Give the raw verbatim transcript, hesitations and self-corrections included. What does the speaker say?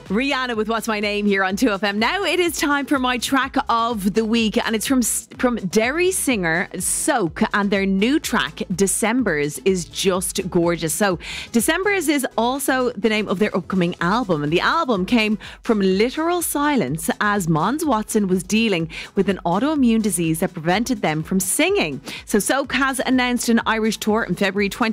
Rihanna with What's My Name here on two F M. Now it is time for my track of the week, and it's from from Derry singer Soak, and their new track Decembers is just gorgeous. So Decembers is also the name of their upcoming album, and the album came from literal silence as Mons Watson was dealing with an autoimmune disease that prevented them from singing. So Soak has announced an Irish tour in February twenty